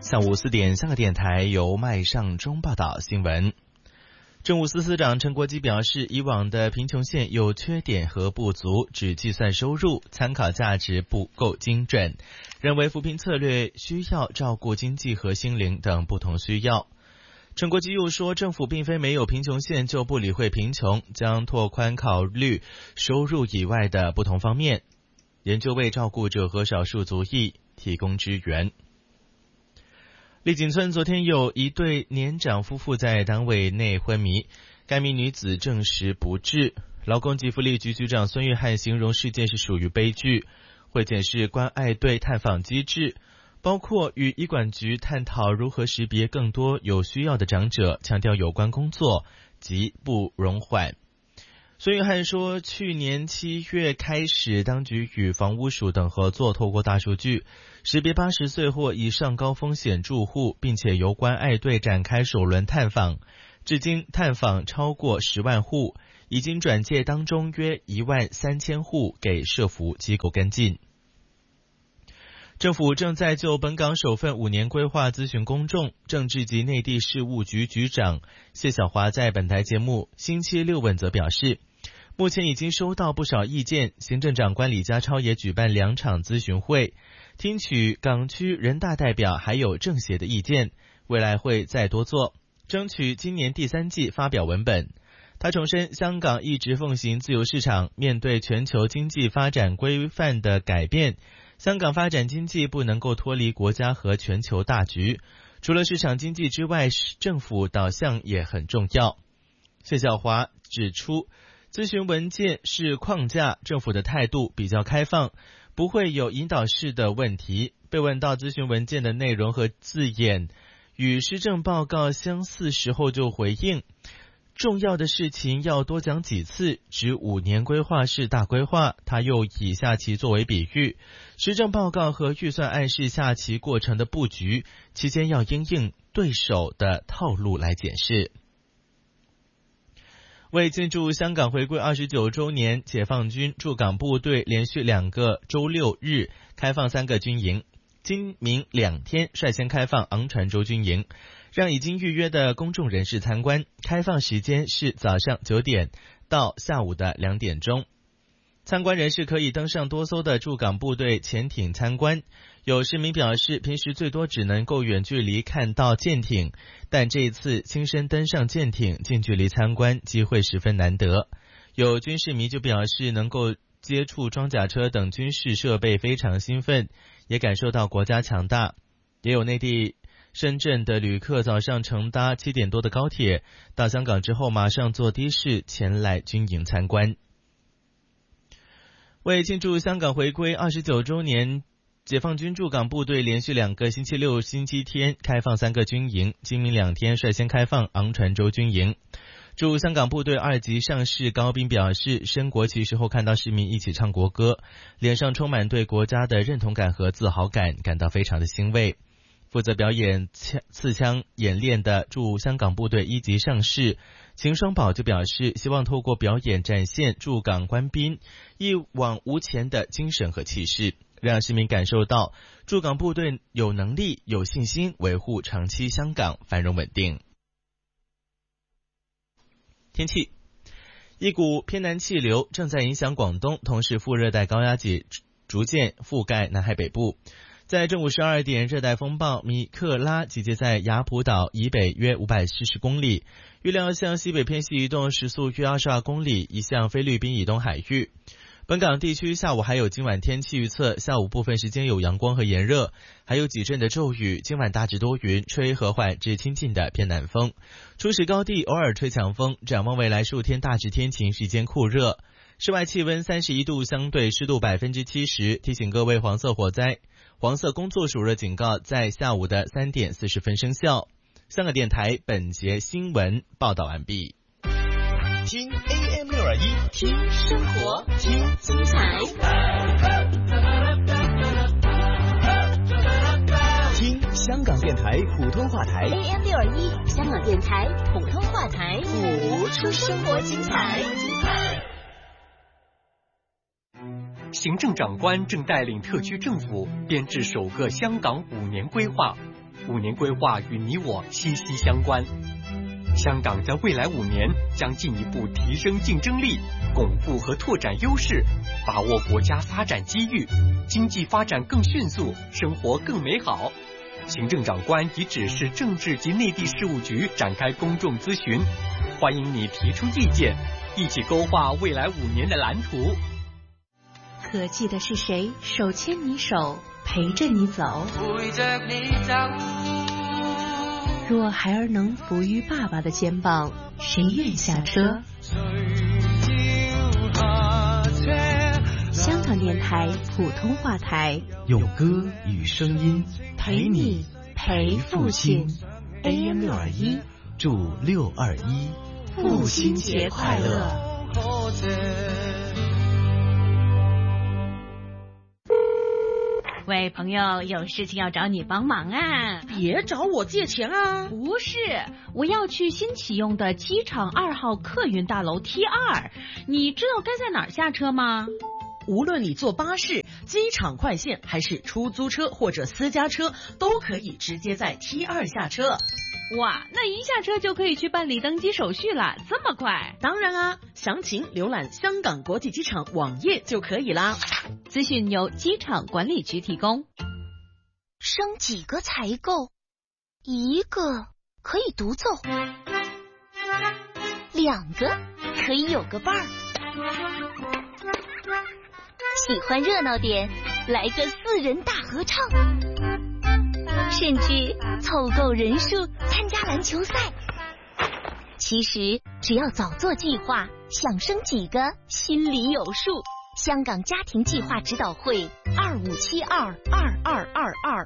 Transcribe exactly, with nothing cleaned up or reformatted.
下午四点，香港电台由麦尚中报道新闻。政务司司长陈国基表示，以往的贫穷线有缺点和不足，只计算收入，参考价值不够精准，认为扶贫策略需要照顾经济和心灵等不同需要。陈国基又说，政府并非没有贫穷线就不理会贫穷，将拓宽考虑收入以外的不同方面，研究为照顾者和少数族裔提供支援。丽景村昨天有一对年长夫妇在单位内昏迷，该名女子证实不治。劳工及福利局局长孙玉菡形容事件是属于悲剧，会检视关爱队探访机制，包括与医管局探讨如何识别更多有需要的长者，强调有关工作极不容缓。孙玉菡说，去年七月开始，当局与房屋署等合作，透过大数据识别八十岁或以上高风险住户，并且由关爱队展开首轮探访，至今探访超过十万户，已经转介当中约一万三千户给社福机构跟进。政府正在就本港首份五年规划咨询公众，政治及内地事务局局长谢晓华在本台节目星期六问则表示，目前已经收到不少意见，行政长官李家超也举办两场咨询会，听取港区人大代表还有政协的意见，未来会再多做，争取今年第三季发表文本。他重申，香港一直奉行自由市场，面对全球经济发展规范的改变，香港发展经济不能够脱离国家和全球大局，除了市场经济之外，政府导向也很重要。谢晓华指出，咨询文件是框架，政府的态度比较开放，不会有引导式的问题。被问到咨询文件的内容和字眼与施政报告相似时候，就回应，重要的事情要多讲几次，指五年规划是大规划，他又以下期作为比喻，施政报告和预算案是下期过程的布局，期间要因应对手的套路来检视。为庆祝香港回归二十九周年，解放军驻港部队连续两个周六日开放三个军营，今明两天率先开放昂船洲军营，让已经预约的公众人士参观，开放时间是早上九点到下午的两点钟。参观人士可以登上多艘的驻港部队潜艇参观，有市民表示，平时最多只能够远距离看到舰艇，但这一次亲身登上舰艇，近距离参观机会十分难得。有军事迷就表示，能够接触装甲车等军事设备非常兴奋，也感受到国家强大。也有内地深圳的旅客早上乘搭七点多的高铁到香港之后，马上坐的士前来军营参观。为庆祝香港回归二十九周年，解放军驻港部队连续两个星期六、星期天开放三个军营，今明两天率先开放昂船洲军营。驻香港部队二级上士高斌表示，升国旗时候看到市民一起唱国歌，脸上充满对国家的认同感和自豪感，感到非常的欣慰。负责表演刺枪演练的驻香港部队一级上士秦双宝就表示，希望透过表演展现驻港官兵一往无前的精神和气势，让市民感受到驻港部队有能力、有信心维护长期香港繁荣稳定。天气，一股偏南气流正在影响广东，同时副热带高压脊逐渐覆盖南海北部。在正午十二点，热带风暴米克拉集结在雅浦岛以北约五百四十公里，预料向西北偏西移动，时速约二十二公里，移向菲律宾以东海域。本港地区下午还有今晚天气预测，下午部分时间有阳光和炎热，还有几阵的骤雨，今晚大致多云，吹和缓至清劲的偏南风，初时高地偶尔吹强风。展望未来数天大致天晴，时间酷热，室外气温三十一度，相对湿度百分之七十。提醒各位，黄色火灾黄色工作暑热警告在下午的三点四十分生效。香港电台本节新闻报道完毕。 听 A M 六二一， 听生活，听精彩， 听香港电台普通话台 A M 六二一，香港电台普通话台， 谱出生活精彩。 行政长官正带领特区政府编制首个香港五年规划， 五年规划与你我息息相关。香港在未来五年将进一步提升竞争力，巩固和拓展优势，把握国家发展机遇，经济发展更迅速，生活更美好。行政长官已指示政治及内地事务局展开公众咨询，欢迎你提出意见，一起勾画未来五年的蓝图。 可记得是谁手牵你手，陪着你走？ 陪着你走。 若孩儿能伏于爸爸的肩膀，谁愿下车？香港电台普通话台， 用歌与声音陪你陪父亲。A M 六二一， 祝六二一父亲节快乐。 喂，朋友，有事情要找你帮忙啊！ 别找我借钱啊！ 不是，我要去新启用的机场二号客运大楼 T 二，你知道该在哪儿下车吗？ 无论你坐巴士、机场快线，还是出租车或者私家车，都可以直接在 T 二下车。 哇，那一下车就可以去办理登机手续了，这么快？ 当然啊，详情浏览香港国际机场网页就可以啦。 资讯由机场管理局提供。 生几个才够？一个可以独奏，两个可以有个伴儿。喜欢热闹点，来个四人大合唱，甚至凑够人数参加篮球赛。其实只要早做计划，想生几个心里有数。香港家庭计划指导会二五七二二二二二。